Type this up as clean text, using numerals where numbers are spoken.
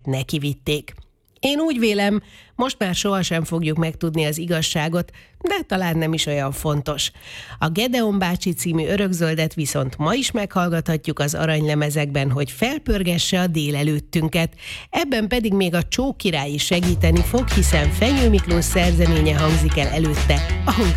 nekivitték. Én úgy vélem, most már sohasem fogjuk megtudni az igazságot, de talán nem is olyan fontos. A Gedeon bácsi című örökzöldet viszont ma is meghallgathatjuk az aranylemezekben, hogy felpörgesse a délelőttünket. Ebben pedig még a Csók király is segíteni fog, hiszen Fenyő Miklós szerzeménye hangzik el előtte a